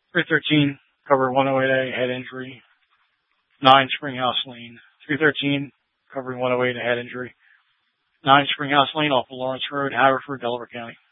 313, cover 108A, head injury. 9, Springhouse Lane. 313, covering 108, a head injury. 9, Springhouse Lane off of Lawrence Road, Haverford, Delaware County.